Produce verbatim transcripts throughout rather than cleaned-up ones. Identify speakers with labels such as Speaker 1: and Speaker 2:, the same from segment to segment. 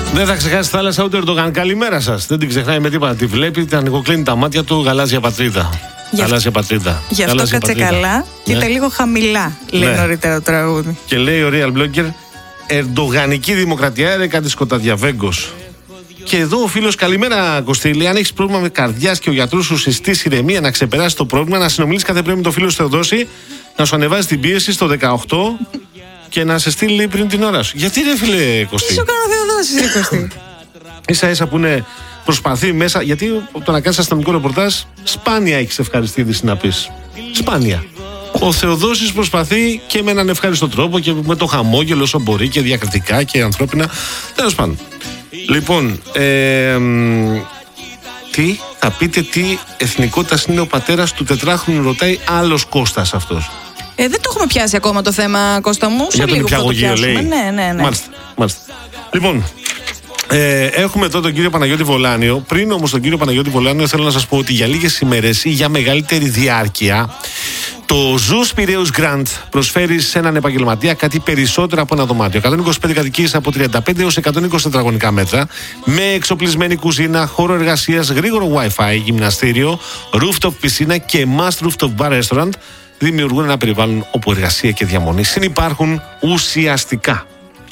Speaker 1: Δεν θα ξεχάσει τη θάλασσα ούτε Ερντογάν. Καλημέρα σας. Δεν την ξεχνάει με τίποτα. Τη βλέπει, την ανοιγοκλίνει τα μάτια του. Γαλάζια πατρίδα.
Speaker 2: Γι'
Speaker 1: Γαλάζια πατρίδα.
Speaker 2: Γι' αυτό κάτσε πατρίδα. Καλά. Και ήταν ναι. λίγο χαμηλά, λέει ναι. νωρίτερα το τραγούδι.
Speaker 1: Και λέει ο Real Blogger, Ερντογανική δημοκρατία, έρεκα τη Σκοταδιαβέγκος. Και εδώ ο φίλος, καλημέρα Κωστήλη. Αν έχεις πρόβλημα με καρδιάς και ο γιατρός σου συστήσει ηρεμία να ξεπεράσει το πρόβλημα, να συνομιλείς κάθε πρωί με τον φίλο σου Θεοδόση, να σου ανεβάζει την πίεση στο δεκαοκτώ και να σε στείλει πριν την ώρα σου. Γιατί ρε φίλε Κωστή?
Speaker 2: Τι σου κάνω Θεοδόση, ρε Κωστή?
Speaker 1: Ίσα ίσα που είναι προσπαθεί μέσα, γιατί το να κάνεις αστυνομικό ρεπορτάζ, σπάνια έχεις ευχαριστήδηση να πεις. Σπάνια. Ο Θεοδόσης προσπαθεί και με έναν ευχάριστο τρόπο και με το χαμόγελο όσο μπορεί και διακριτικά και ανθρώπινα. Τέλος πάντων. Λοιπόν, ε, τι θα πείτε, τι εθνικότητας είναι ο πατέρας του τετράχρονου, ρωτάει άλλος Κώστας αυτός.
Speaker 2: Ε, δεν το έχουμε πιάσει ακόμα το θέμα, Κώστα μου.
Speaker 1: Για τον υπηαγωγείο λέει.
Speaker 2: Ναι, ναι, ναι.
Speaker 1: Μάλιστα, μάλιστα. Λοιπόν, ε, έχουμε εδώ τον κύριο Παναγιώτη Βολάνιο. Πριν όμως τον κύριο Παναγιώτη Βολάνιο, θέλω να σας πω ότι για λίγες ημέρες ή για μεγαλύτερη διάρκεια, το Ζους Πειραιούς Grand προσφέρει σε έναν επαγγελματία κάτι περισσότερο από ένα δωμάτιο. εκατόν είκοσι πέντε κατοικίες από τριάντα πέντε έως εκατόν είκοσι τετραγωνικά μέτρα, με εξοπλισμένη κουζίνα, χώρο εργασίας, γρήγορο Wi-Fi, γυμναστήριο, rooftop πισίνα και must rooftop bar restaurant, δημιουργούν ένα περιβάλλον όπου εργασία και διαμονή συνυπάρχουν ουσιαστικά.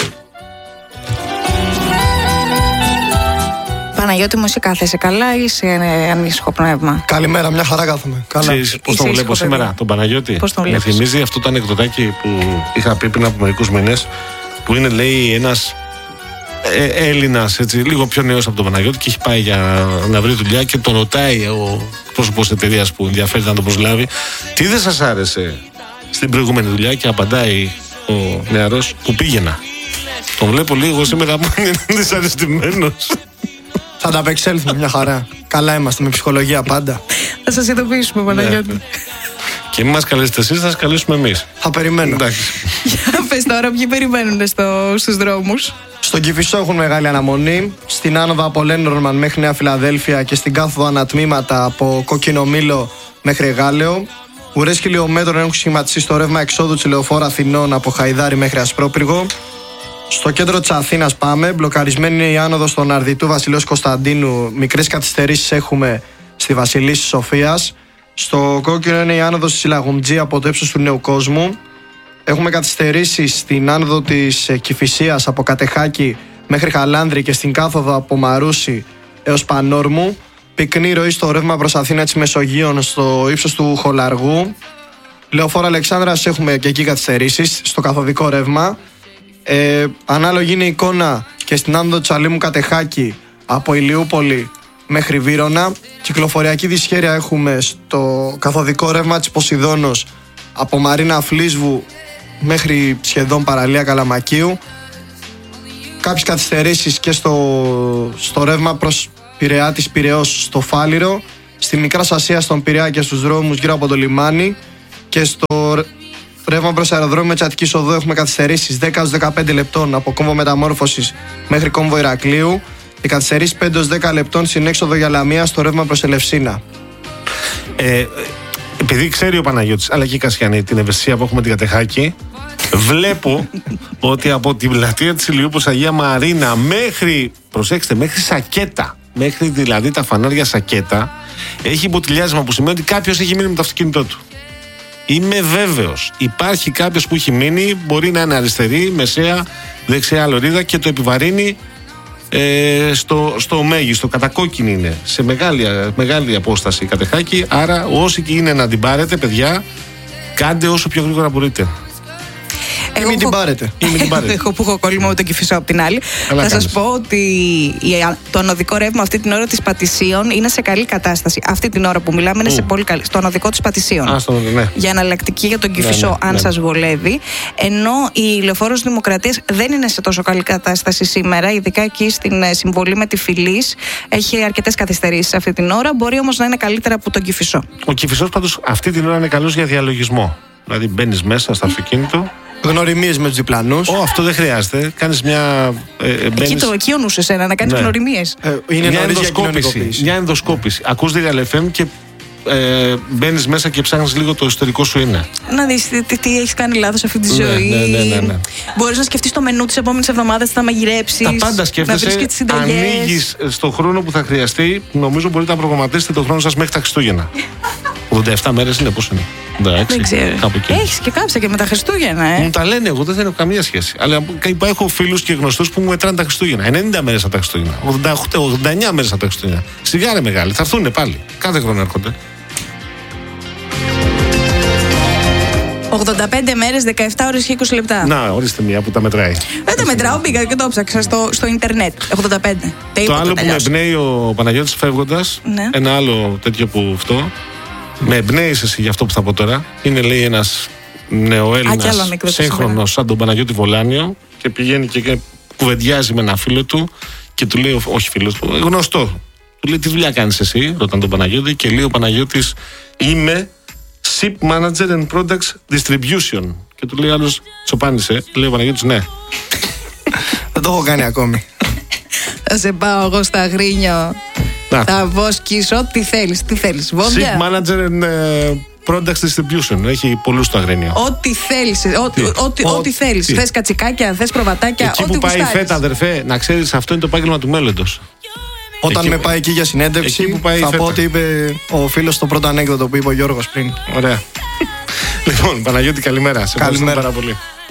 Speaker 2: Παναγιώτη μου, εσύ κάθεσαι καλά ή είσαι ανήσυχο πνεύμα?
Speaker 3: Καλημέρα, μια χαρά κάθομαι.
Speaker 1: Ξέρεις πώς τον βλέπω σήμερα, παιδί, τον Παναγιώτη?
Speaker 2: Πώς τον
Speaker 1: με θυμίζει αυτό το ανεκδοτάκι που είχα πει πριν από μερικούς μήνες, που είναι, λέει, ένας ε, Έλληνας, έτσι, λίγο πιο νέος από τον Παναγιώτη, και έχει πάει για να βρει δουλειά και τον ρωτάει ο πρόσωπος εταιρείας που ενδιαφέρεται να τον προσλάβει, τι δεν σας άρεσε στην προηγούμενη δουλειά, και απαντάει ο νεαρός, που πήγαινα. Τον βλέπω λίγο σήμερα που είναι δυσαρεστημένος.
Speaker 3: Θα τα απεξέλθουμε, μια χαρά. Καλά είμαστε με ψυχολογία πάντα.
Speaker 2: Θα σας ειδοποιήσουμε, Παναγιώτη.
Speaker 1: Ναι. Και μην μας καλέσετε εσείς, θα σας καλέσουμε εμείς.
Speaker 3: Θα περιμένω.
Speaker 2: Για πες τώρα, ποιοι περιμένουν στο, στους δρόμους?
Speaker 3: Στον Κηφισό έχουν μεγάλη αναμονή. Στην άνοδο από Λένορμαν μέχρι Νέα Φιλαδέλφια και στην κάθοδο ανατμήματα από Κόκκινο Μήλο μέχρι Γάλεο. Ουρές χιλιόμετρων έχουν σχηματιστεί στο ρεύμα εξόδου της Λεωφόρου Αθηνών από Χαϊδάρι μέχρι Ασπρόπυργο. Στο κέντρο της Αθήνας πάμε. Μπλοκαρισμένη είναι η άνοδος στον Αρδιτού Βασιλέως Κωνσταντίνου. Μικρές καθυστερήσεις έχουμε στη Βασιλίσσης Σοφίας. Στο κόκκινο είναι η άνοδος της Λαγουμτζή από το ύψος του Νέου Κόσμου. Έχουμε καθυστερήσεις στην άνοδο της Κηφισίας από Κατεχάκη μέχρι Χαλάνδρη και στην κάθοδο από Μαρούσι έως Πανόρμου. Πυκνή ροή στο ρεύμα προς Αθήνα της Μεσογείων στο ύψος του Χολαργού. Λεωφόρο Αλεξάνδρας έχουμε και εκεί καθυστερήσεις στο καθοδικό ρεύμα. Ε, ανάλογη είναι η εικόνα και στην άνοδο του Αλήμου Κατεχάκη από Ηλιούπολη μέχρι Βύρωνα. Κυκλοφοριακή δυσχέρεια έχουμε στο καθοδικό ρεύμα της Ποσειδώνος από Μαρίνα Φλίσβου μέχρι σχεδόν παραλία Καλαμακίου. Κάποιες καθυστερήσεις και στο, στο ρεύμα προς Πειραιά της Πειραιώς στο Φάληρο, στη Μικρά Ασία στον Πειραιά και στους δρόμους γύρω από το λιμάνι, και στο ρεύμα προς αεροδρόμιο Αττικής Οδού έχουμε καθυστερήσεις δέκα έως δεκαπέντε λεπτών από κόμβο Μεταμόρφωσης μέχρι κόμβο Ηρακλείου και καθυστερήσεις πέντε έως δέκα λεπτών στην έξοδο για Λαμία στο ρεύμα προς Ελευσίνα.
Speaker 1: Ε, επειδή ξέρει ο Παναγιώτης αλλά και η Κασιανή την ευαισθησία που έχουμε την Κατεχάκη, βλέπω ότι από την πλατεία της Ηλιούπολης Αγία Μαρίνα μέχρι, προσέξτε, μέχρι Σακέτα, μέχρι δηλαδή τα φανάρια Σακέτα, έχει μποτιλιάσμα, που σημαίνει ότι κάποιος έχει μείνει με το αυτοκίνητό του. Είμαι βέβαιος. Υπάρχει κάποιος που έχει μείνει, μπορεί να είναι αριστερή, μεσαία, δεξιά λωρίδα, και το επιβαρύνει ε, στο, στο μέγιστο. Κατακόκκινη είναι. Σε μεγάλη, μεγάλη απόσταση η Κατεχάκη. Άρα, όσοι είναι να την πάρετε, παιδιά, κάντε όσο πιο γρήγορα μπορείτε.
Speaker 3: Ή μην την πάρετε.
Speaker 2: Εγώ που έχω κόλλημα με τον Κηφισό απ' την άλλη.
Speaker 1: Καλά
Speaker 2: θα
Speaker 1: κάνεις.
Speaker 2: σας πω ότι το ανωδικό ρεύμα αυτή την ώρα της Πατησίων είναι σε καλή κατάσταση. Αυτή την ώρα που μιλάμε είναι σε πολύ καλή. Στο ανωδικό της Πατησίων.
Speaker 1: Α, στο, ναι.
Speaker 2: Για εναλλακτική για τον Κηφισό,
Speaker 1: ναι, ναι,
Speaker 2: αν
Speaker 1: ναι.
Speaker 2: σας βολεύει. Ενώ η Λεωφόρος Δημοκρατίας δεν είναι σε τόσο καλή κατάσταση σήμερα, ειδικά εκεί στην συμβολή με τη Φυλής. Έχει αρκετές καθυστερήσεις αυτή την ώρα. Μπορεί όμως να είναι καλύτερα από τον Κηφισό.
Speaker 1: Ο Κηφισός πάντως αυτή την ώρα είναι καλός για διαλογισμό. Δηλαδή μπαίνεις μέσα στο αυτοκίνητο.
Speaker 3: Γνωριμίες με τους διπλανούς.
Speaker 1: Ω, αυτό δεν χρειάζεται. Κάνεις μια. Ε, μπαίνεις...
Speaker 2: Εκεί, το, εκεί ο νους εσένα, να κάνεις
Speaker 1: ναι.
Speaker 2: γνωριμίες.
Speaker 3: Ε, είναι
Speaker 1: μια
Speaker 3: νωρίς για
Speaker 1: ενδοσκόπηση.
Speaker 3: κοινωνικοποίηση.
Speaker 1: Μια ενδοσκόπηση. Ακούς Real εφ εμ και ε, μπαίνεις μέσα και ψάχνεις λίγο το εσωτερικό σου είναι.
Speaker 2: Να δεις τι, τι, τι έχεις κάνει λάθος αυτή τη
Speaker 1: Ναι,
Speaker 2: ζωή.
Speaker 1: ναι, ναι, ναι, ναι.
Speaker 2: Μπορείς να σκεφτείς το μενού της επόμενης εβδομάδας, τι θα μαγειρέψεις.
Speaker 1: Τα πάντα
Speaker 2: Να
Speaker 1: σκέφτεσαι.
Speaker 2: βρεις και τις συνταγές.
Speaker 1: Ανοίγεις στον χρόνο που θα χρειαστεί. Νομίζω μπορείτε να προγραμματίσετε τον χρόνο σας μέχρι τα Χριστούγεννα. ογδόντα επτά μέρες είναι, πώς είναι? ογδόντα έξι,
Speaker 2: Δεν ξέρω.
Speaker 1: κάπου εκεί.
Speaker 2: Έχεις και κάψα και με τα Χριστούγεννα, ε.
Speaker 1: Μου τα λένε, εγώ δεν έχω καμία σχέση. Αλλά έχω φίλους και γνωστούς που μου μετράνε τα Χριστούγεννα. ενενήντα μέρες από τα Χριστούγεννα. ογδόντα οκτώ, ογδόντα εννιά μέρες από τα Χριστούγεννα. Σιγά ρε μεγάλοι, θα έρθουν πάλι. Κάθε χρόνο έρχονται.
Speaker 2: ογδόντα πέντε μέρες, δεκαεπτά ώρες και είκοσι λεπτά.
Speaker 1: Να, ορίστε μία που τα μετράει.
Speaker 2: Δεν τα μετράω, πήγα και το ψάξα στο, στο ίντερνετ. ογδόντα πέντε.
Speaker 1: Το άλλο που με εμπνέει ο Παναγιώτης φεύγοντας,
Speaker 2: Ναι.
Speaker 1: ένα άλλο τέτοιο που αυτό, με εμπνέει εσύ για αυτό που θα πω τώρα, είναι λέει ένας
Speaker 2: Α, κι άλλο
Speaker 1: νεοέλληνας
Speaker 2: ανέκδοτο
Speaker 1: σύγχρονος
Speaker 2: σήμερα.
Speaker 1: σαν τον Παναγιώτη Βολάνιο και πηγαίνει και, και κουβεντιάζει με ένα φίλο του και του λέει, όχι φίλος του, γνωστό, του λέει τι δουλειά κάνεις εσύ, ρωτάνε τον Παναγιώτη και λέει ο Παναγιώτης, είμαι Ship Manager and Products Distribution. Και του λέει άλλος, τσοπάνισε, λέει ο Παναγιώτης, ναι.
Speaker 3: Δεν το έχω κάνει ακόμη.
Speaker 2: Θα σε πάω εγώ στα Αγρίνιο.
Speaker 1: Να.
Speaker 2: Θα βοσκήσω ό,τι θέλεις. Τι θέλεις, βόμβια.
Speaker 1: Ship Manager and ε, Products Distribution. Έχει πολλούς στο Αγρίνιο.
Speaker 2: Ό,τι θέλεις. Ό,τι,
Speaker 1: Τι?
Speaker 2: ό,τι,
Speaker 1: Ό,
Speaker 2: ό,τι θέλεις.
Speaker 1: τι?
Speaker 2: Θες κατσικάκια, θες προβατάκια.
Speaker 1: Εκεί
Speaker 2: ό,τι
Speaker 1: που πάει η
Speaker 2: γουστάρεις.
Speaker 1: φέτα, αδερφέ, να ξέρεις, αυτό είναι το επάγγελμα του μέλλοντος.
Speaker 3: Όταν
Speaker 1: Εκεί
Speaker 3: με
Speaker 1: που-
Speaker 3: πάει εκεί για συνέντευξη,
Speaker 1: εκεί που πάει η
Speaker 3: θα
Speaker 1: φέτα.
Speaker 3: πω ότι είπε ο φίλος στο πρώτο ανέκδοτο που είπε ο Γιώργος πριν.
Speaker 1: Ωραία. Λοιπόν, Παναγιώτη, καλημέρα. Σε ευχαριστούμε
Speaker 3: Καλημέρα.
Speaker 1: πάρα πολύ.